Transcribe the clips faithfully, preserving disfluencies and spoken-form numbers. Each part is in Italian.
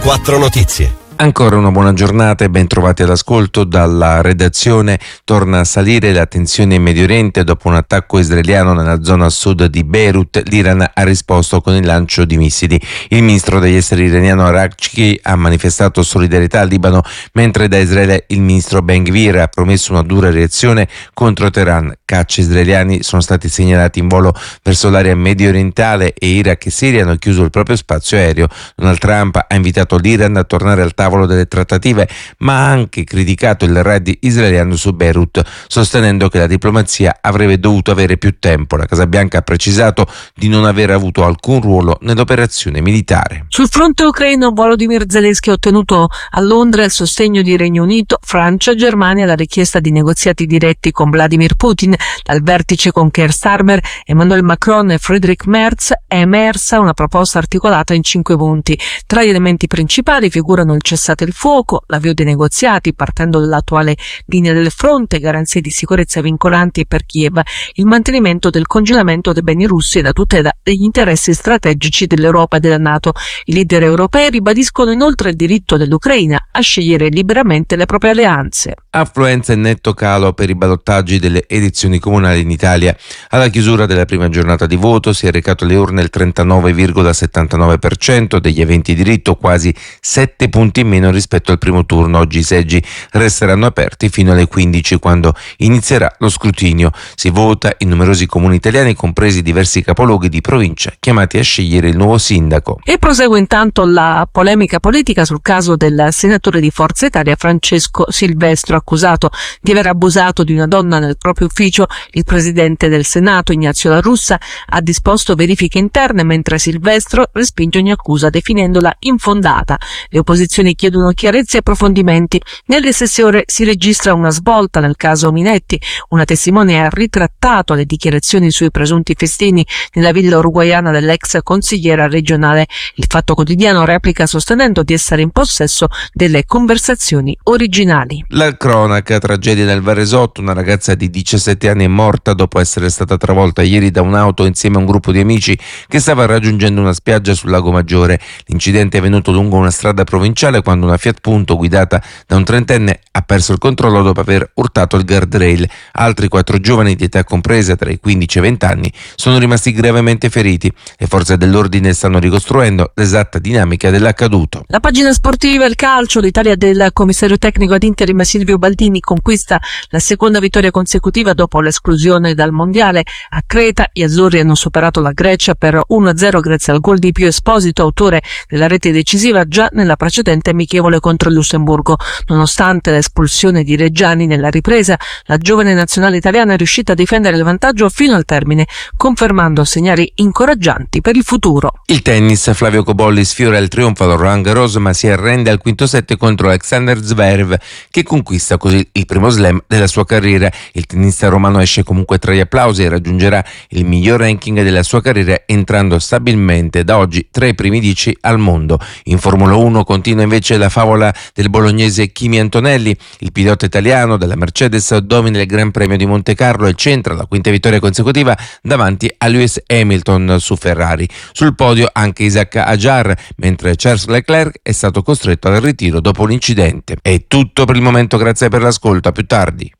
Quattro notizie. Ancora una buona giornata e ben trovati all'ascolto. Dalla redazione torna a salire la tensione in Medio Oriente dopo un attacco israeliano nella zona sud di Beirut. L'Iran ha risposto con il lancio di missili. Il ministro degli esteri iraniano Araghchi ha manifestato solidarietà al Libano, mentre da Israele il ministro Ben Gvir ha promesso una dura reazione contro Teheran. Cacci israeliani sono stati segnalati in volo verso l'area medio orientale e Iraq e Siria hanno chiuso il proprio spazio aereo. Donald Trump ha invitato l'Iran a tornare al tavolo delle trattative, ma ha anche criticato il raid israeliano su Beirut, sostenendo che la diplomazia avrebbe dovuto avere più tempo. La Casa Bianca ha precisato di non aver avuto alcun ruolo nell'operazione militare. Sul fronte ucraino, Volodymyr Zelensky ha ottenuto a Londra il sostegno di Regno Unito, Francia e Germania alla richiesta di negoziati diretti con Vladimir Putin. Dal vertice con Keir Starmer, Emmanuel Macron e Friedrich Merz è emersa una proposta articolata in cinque punti. Tra gli elementi principali figurano il cessate il fuoco, l'avvio dei negoziati partendo dall'attuale linea del fronte, garanzie di sicurezza vincolanti per Kiev, il mantenimento del congelamento dei beni russi e la tutela degli interessi strategici dell'Europa e della NATO. I leader europei ribadiscono inoltre il diritto dell'Ucraina a scegliere liberamente le proprie alleanze. Affluenza e netto calo per i ballottaggi delle elezioni comunali in Italia. Alla chiusura della prima giornata di voto si è recato alle urne il trentanove virgola settantanove per cento degli aventi diritto, quasi sette punti in meno rispetto al primo turno. Oggi i seggi resteranno aperti fino alle quindici, quando inizierà lo scrutinio. Si vota in numerosi comuni italiani, compresi diversi capoluoghi di provincia chiamati a scegliere il nuovo sindaco. E prosegue intanto la polemica politica sul caso del senatore di Forza Italia Francesco Silvestro, accusato di aver abusato di una donna nel proprio ufficio. Il presidente del Senato, Ignazio La Russa, ha disposto verifiche interne, mentre Silvestro respinge ogni accusa definendola infondata. Le opposizioni chiedono chiarezze e approfondimenti. Nelle stesse ore si registra una svolta nel caso Minetti. Una testimone ha ritrattato le dichiarazioni sui presunti festini nella villa uruguaiana dell'ex consigliera regionale. Il Fatto Quotidiano replica sostenendo di essere in possesso delle conversazioni originali. La cronaca: tragedia nel Varesotto, una ragazza di diciassette anni è morta dopo essere stata travolta ieri da un'auto insieme a un gruppo di amici che stava raggiungendo una spiaggia sul Lago Maggiore. L'incidente è avvenuto lungo una strada provinciale quando una Fiat Punto guidata da un trentenne ha perso il controllo dopo aver urtato il guardrail. Altri quattro giovani di età compresa tra i quindici e i venti anni sono rimasti gravemente feriti. Le forze dell'ordine stanno ricostruendo l'esatta dinamica dell'accaduto. La pagina sportiva, il calcio, l'Italia del commissario tecnico ad interim Silvio Baldini conquista la seconda vittoria consecutiva dopo l'esclusione dal mondiale. A Creta gli azzurri hanno superato la Grecia per uno a zero grazie al gol di Pio Esposito, autore della rete decisiva già nella precedente amichevole contro il Lussemburgo. Nonostante l'espulsione di Reggiani nella ripresa, la giovane nazionale italiana è riuscita a difendere il vantaggio fino al termine, confermando segnali incoraggianti per il futuro. Il tennis: Flavio Cobolli sfiora il trionfo al Roland Garros, ma si arrende al quinto set contro Alexander Zverev, che conquista così il primo slam della sua carriera. Il tennista romano esce comunque tra gli applausi e raggiungerà il miglior ranking della sua carriera, entrando stabilmente da oggi tra i primi dieci al mondo. In Formula uno continua invece la favola del bolognese Kimi Antonelli. Il pilota italiano della Mercedes domina il Gran Premio di Monte Carlo e centra la quinta vittoria consecutiva davanti a Lewis Hamilton su Ferrari. Sul podio anche Isaac Hadjar, mentre Charles Leclerc è stato costretto al ritiro dopo l'incidente. È tutto per il momento, grazie per l'ascolto, a più tardi.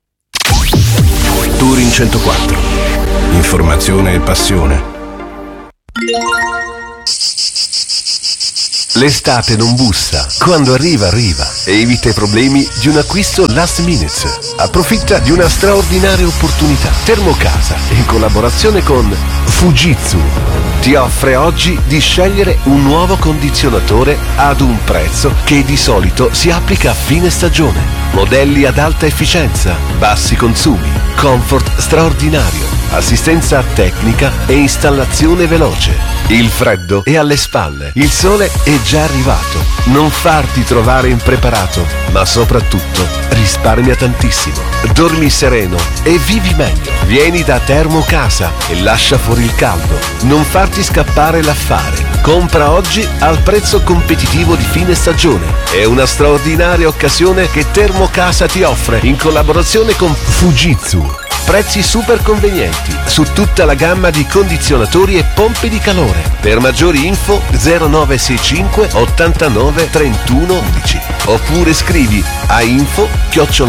Touring centoquattro. Informazione e passione. L'estate non bussa, quando arriva arriva. Evita i problemi di un acquisto last minute. Approfitta di una straordinaria opportunità. Termocasa, in collaborazione con Fujitsu, ti offre oggi di scegliere un nuovo condizionatore ad un prezzo che di solito si applica a fine stagione. Modelli ad alta efficienza, bassi consumi, comfort straordinario, assistenza tecnica e installazione veloce. Il freddo è alle spalle, il sole è già arrivato. Non farti trovare impreparato, ma soprattutto risparmia tantissimo. Dormi sereno e vivi meglio. Vieni da Termocasa e lascia fuori il caldo. Non farti scappare l'affare. Compra oggi al prezzo competitivo di fine stagione. È una straordinaria occasione che Termocasa ti offre in collaborazione con Fujitsu. Prezzi super convenienti su tutta la gamma di condizionatori e pompe di calore. Per maggiori info zero nove sei cinque ottantanove trentuno undici oppure scrivi a info chiocciola